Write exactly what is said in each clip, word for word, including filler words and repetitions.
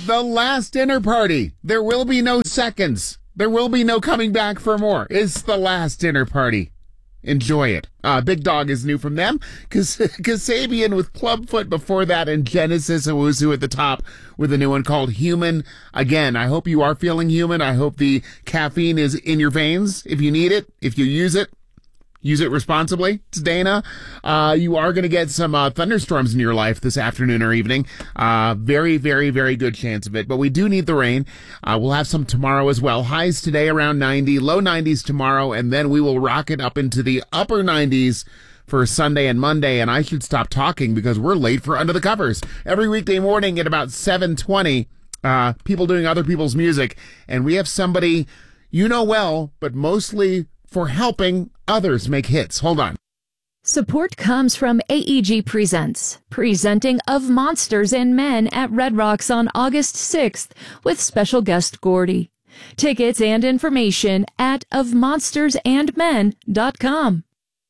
the last dinner party. There will be no seconds. There will be no coming back for more. It's the last dinner party. Enjoy it. Uh, Big Dog is new from them. Kasabian with Clubfoot before that, and Genesis Owusu at the top with a new one called Human. Again, I hope you are feeling human. I hope the caffeine is in your veins. If you need it, if you use it, use it responsibly. It's Dana. Uh, you are going to get some uh, thunderstorms in your life this afternoon or evening. Uh, very, very, very good chance of it. But we do need the rain. Uh, we'll have some tomorrow as well. Highs today around ninety, low nineties tomorrow, and then we will rocket up into the upper nineties for Sunday and Monday. And I should stop talking because we're late for Under the Covers. Every weekday morning at about seven twenty, uh, people doing other people's music. And we have somebody you know well, but mostly for helping others make hits. Hold on. Support comes from A E G Presents, presenting Of Monsters and Men at Red Rocks on August sixth with special guest Gordy. Tickets and information at of monsters and men dot com.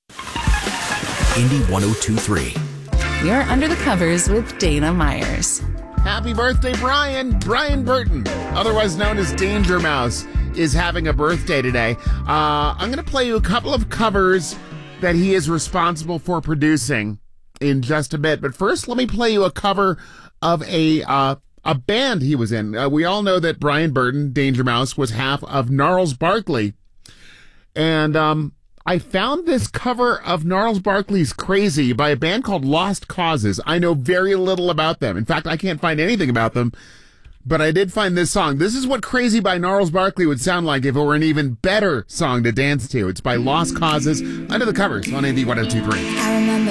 Indy one oh two point three. You're Under the Covers with Dana Myers. Happy birthday, Brian. Brian Burton, otherwise known as Danger Mouse, is having a birthday today. Uh, I'm going to play you a couple of covers that he is responsible for producing in just a bit. But first, let me play you a cover of a uh, a band he was in. Uh, we all know that Brian Burton, Danger Mouse, was half of Gnarls Barkley. And um, I found this cover of Gnarls Barkley's Crazy by a band called Lost Causes. I know very little about them. In fact, I can't find anything about them. But I did find this song. This is what Crazy by Gnarls Barkley would sound like if it were an even better song to dance to. It's by Lost Causes, Under the Covers on Indy one oh two point three. I remember